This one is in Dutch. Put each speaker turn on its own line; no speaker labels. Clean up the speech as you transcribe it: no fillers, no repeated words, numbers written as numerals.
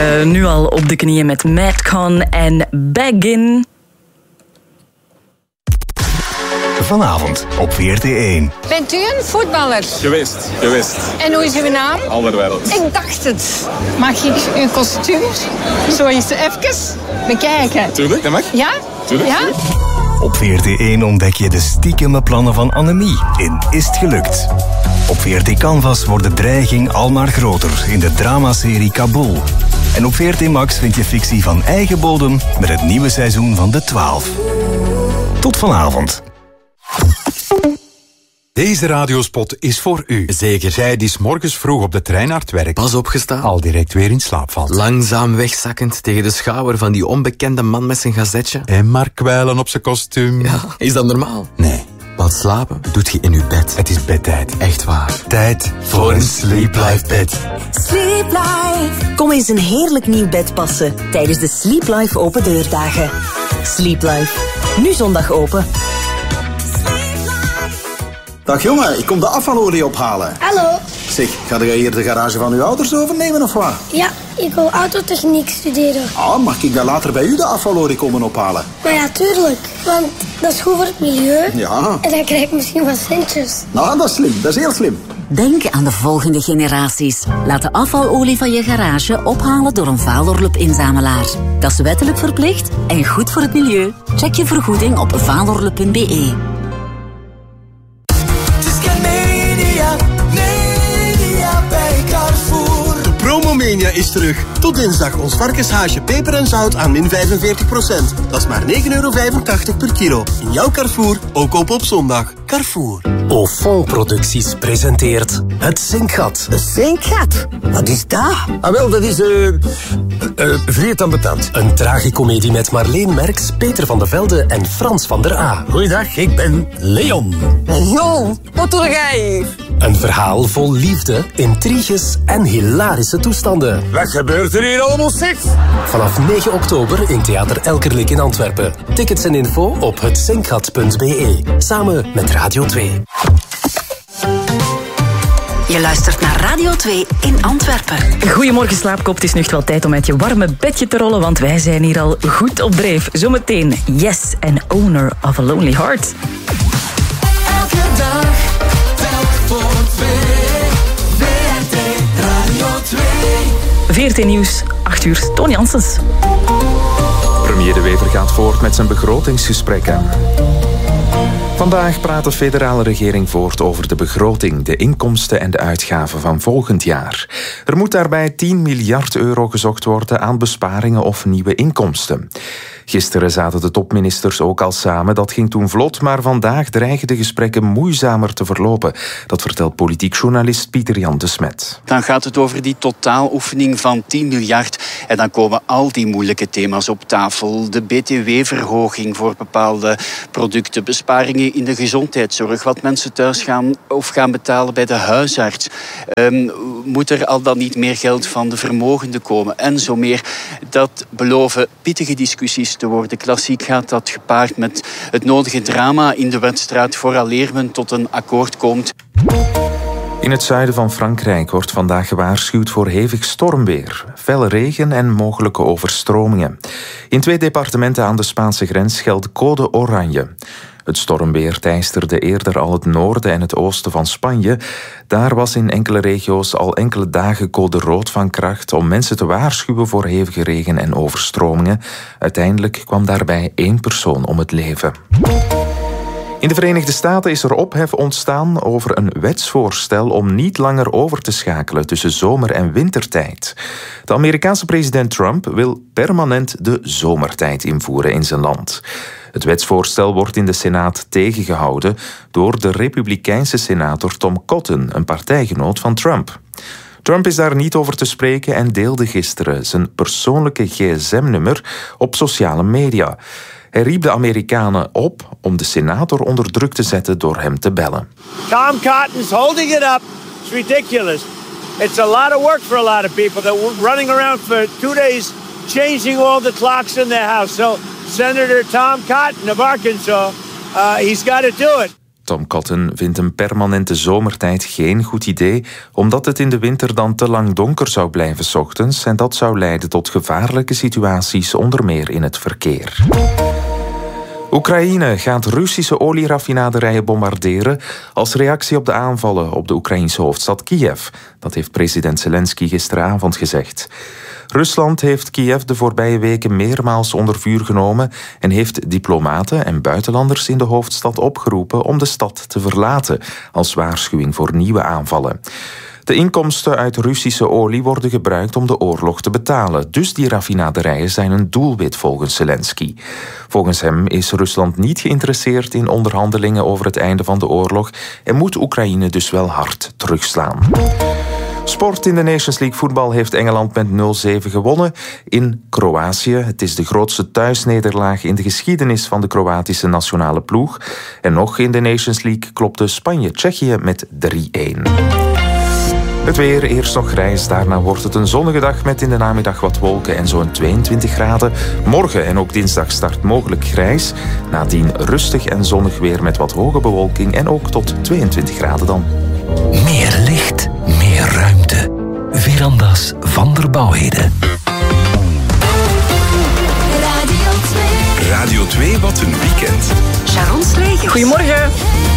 Nu al op de knieën met Madcon en Baggin.
Vanavond op VRT1.
Bent u een voetballer?
Gewist.
En hoe is uw naam?
Alderweireld.
Ik dacht het. Mag ik uw kostuum zo eens even bekijken?
Tuurlijk, dat mag.
Ja?
Tuurlijk.
Ja?
Op VRT1 ontdek je de stiekeme plannen van Annemie in Is het gelukt? Op VRT Canvas wordt de dreiging al maar groter in de dramaserie Kabul. En op VRT Max vind je fictie van eigen bodem met het nieuwe seizoen van De 12. Tot vanavond.
Deze radiospot is voor u. Zeker jij die 's morgens vroeg op de trein naar het werk
pas opgestaan,
al direct weer in slaap valt.
langzaam wegzakkend tegen de schouder van die onbekende man met zijn gazetje.
En maar kwijlen op zijn kostuum.
Ja, is dat normaal?
Nee,
Want slapen doet je in je bed.
het is bedtijd.
Echt waar.
Tijd voor een Sleep Life bed.
Sleep Life. Kom eens een heerlijk nieuw bed passen tijdens de Sleep Life open deurdagen. Sleep Life. Nu zondag open.
Dag jongen, ik kom de afvalolie ophalen.
Hallo.
Zeg, ga jij hier de garage van uw ouders overnemen of wat?
Ja, ik wil autotechniek studeren.
Ah, mag ik dan later bij u de afvalolie komen ophalen?
Maar ja, tuurlijk. Want dat is goed voor het milieu.
Ja.
En dan krijg ik misschien wat centjes.
Nou, dat is slim. Dat is heel slim.
Denk aan de volgende generaties. Laat de afvalolie van je garage ophalen door een Valorlup-inzamelaar. Dat is wettelijk verplicht en goed voor het milieu. Check je vergoeding op valorlup.be.
Promomania is terug. Tot dinsdag ons varkenshaasje peper en zout aan min 45%. Dat is maar €9,85 per kilo. In jouw Carrefour, ook koop op zondag. Carrefour.
Ofon Producties presenteert Het Zinkgat.
Het Zinkgat? Wat is dat?
Ah wel, dat is vreed ambetant. Een tragicomedie met Marleen Merks, Peter van de Velde en Frans van der A. Goeiedag, ik ben Leon.
Leon, wat doe jij hier?
Een verhaal vol liefde, intriges en hilarische toestanden.
Wat gebeurt er hier allemaal seks?
Vanaf 9 oktober in Theater Elkerlijk in Antwerpen. Tickets en info op hetzinkgat.be. Samen met Radio 2.
Je luistert naar Radio 2 in Antwerpen.
Goedemorgen slaapkop, het is nu echt wel tijd om uit je warme bedje te rollen, want wij zijn hier al goed op dreef. Zometeen Yes and Owner of a Lonely Heart.
Elke dag, telk voor twee. VRT Radio 2.
VRT Nieuws, 8 uur, Toon Janssens.
Premier De Wever gaat voort met zijn begrotingsgesprekken. Vandaag praat de federale regering voort over de begroting, de inkomsten en de uitgaven van volgend jaar. Er moet daarbij 10 miljard euro gezocht worden aan besparingen of nieuwe inkomsten. Gisteren zaten de topministers ook al samen. Dat ging toen vlot, maar vandaag dreigen de gesprekken moeizamer te verlopen. Dat vertelt politiek journalist Pieter-Jan de Smet.
Dan gaat het over die totaaloefening van 10 miljard. En dan komen al die moeilijke thema's op tafel. De btw-verhoging voor bepaalde producten, besparingen in de gezondheidszorg, wat mensen thuis gaan betalen bij de huisarts. Moet er al dan niet meer geld van de vermogenden komen en zo meer. Dat beloven pittige discussies te worden. Klassiek gaat dat gepaard met het nodige drama in de wedstrijd vooraleer men tot een akkoord komt.
In het zuiden van Frankrijk wordt vandaag gewaarschuwd voor hevig stormweer, felle regen en mogelijke overstromingen. In 2 departementen aan de Spaanse grens geldt code oranje. Het stormweer teisterde eerder al het noorden en het oosten van Spanje. Daar was in enkele regio's al enkele dagen code rood van kracht om mensen te waarschuwen voor hevige regen en overstromingen. Uiteindelijk kwam daarbij 1 persoon om het leven. In de Verenigde Staten is er ophef ontstaan over een wetsvoorstel om niet langer over te schakelen tussen zomer- en wintertijd. De Amerikaanse president Trump wil permanent de zomertijd invoeren in zijn land. Het wetsvoorstel wordt in de Senaat tegengehouden door de Republikeinse senator Tom Cotton, een partijgenoot van Trump. Trump is daar niet over te spreken en deelde gisteren zijn persoonlijke gsm-nummer op sociale media. Hij riep de Amerikanen op om de senator onder druk te zetten door hem te bellen.
Tom Cotton's holding it up. It's ridiculous. It's a lot of work for a lot of people that were running around for 2 days changing all the clocks in their house. So Senator Tom Cotton of Arkansas, he's got to do it.
Tom Cotton vindt een permanente zomertijd geen goed idee, omdat het in de winter dan te lang donker zou blijven 's ochtends en dat zou leiden tot gevaarlijke situaties, onder meer in het verkeer. Oekraïne gaat Russische olieraffinaderijen bombarderen als reactie op de aanvallen op de Oekraïnse hoofdstad Kiev. Dat heeft president Zelensky gisteravond gezegd. Rusland heeft Kiev de voorbije weken meermaals onder vuur genomen en heeft diplomaten en buitenlanders in de hoofdstad opgeroepen om de stad te verlaten als waarschuwing voor nieuwe aanvallen. De inkomsten uit Russische olie worden gebruikt om de oorlog te betalen. Dus die raffinaderijen zijn een doelwit volgens Zelensky. Volgens hem is Rusland niet geïnteresseerd in onderhandelingen over het einde van de oorlog en moet Oekraïne dus wel hard terugslaan. Sport in de Nations League voetbal heeft Engeland met 0-7 gewonnen in Kroatië. Het is de grootste thuisnederlaag in de geschiedenis van de Kroatische nationale ploeg. En nog in de Nations League klopte Spanje Tsjechië met 3-1. Het weer, eerst nog grijs, daarna wordt het een zonnige dag met in de namiddag wat wolken en zo'n 22 graden. Morgen en ook dinsdag start mogelijk grijs. Nadien rustig en zonnig weer met wat hoge bewolking en ook tot 22 graden dan.
Meer licht, meer ruimte. Veranda's van der Bouwheden.
Radio 2.
Radio 2, wat een weekend.
Sharon Slegers. Goedemorgen.